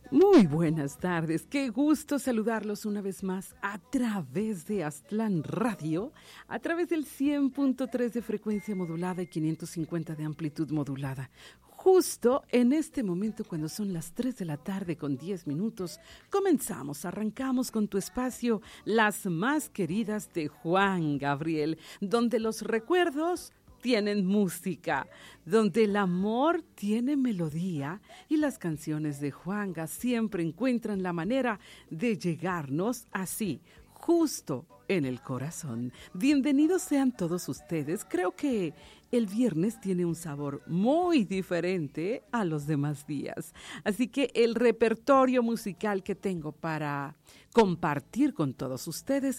Muy buenas tardes, qué gusto saludarlos una vez más a través de Aztlán Radio, a través del 100.3 de frecuencia modulada y 550 de amplitud modulada. Justo en este momento, cuando son las 3 de la tarde con 10 minutos, arrancamos con tu espacio Las Más Queridas de Juan Gabriel, donde los recuerdos tienen música, donde el amor tiene melodía y las canciones de Juanga siempre encuentran la manera de llegarnos así, justo en el corazón. Bienvenidos sean todos ustedes. Creo que el viernes tiene un sabor muy diferente a los demás días. Así que el repertorio musical que tengo para compartir con todos ustedes